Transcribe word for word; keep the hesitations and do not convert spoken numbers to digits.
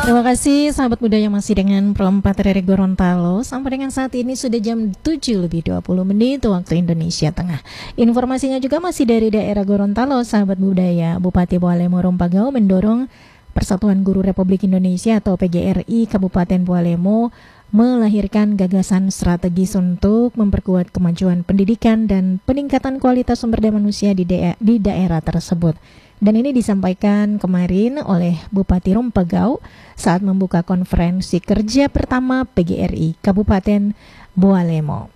Terima kasih sahabat muda yang masih dengan Pro empat R R Gorontalo. Sampai dengan saat ini sudah jam tujuh lebih dua puluh menit waktu Indonesia Tengah. Informasinya juga masih dari daerah Gorontalo, sahabat budaya. Bupati Bualemo Rompagau mendorong Persatuan Guru Republik Indonesia atau P G R I Kabupaten Bualemo melahirkan gagasan strategis untuk memperkuat kemajuan pendidikan dan peningkatan kualitas sumber daya manusia di, da- di daerah tersebut. Dan ini disampaikan kemarin oleh Bupati Rompagau saat membuka konferensi kerja pertama P G R I Kabupaten Bualemo.